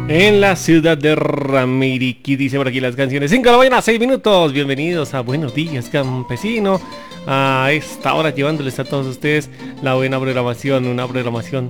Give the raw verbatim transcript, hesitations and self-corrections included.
En la ciudad de Ramiriquí, dice por aquí las canciones. cinco de la mañana, seis minutos. Bienvenidos a Buenos Días, Campesino. A esta hora llevándoles a todos ustedes la buena programación, una programación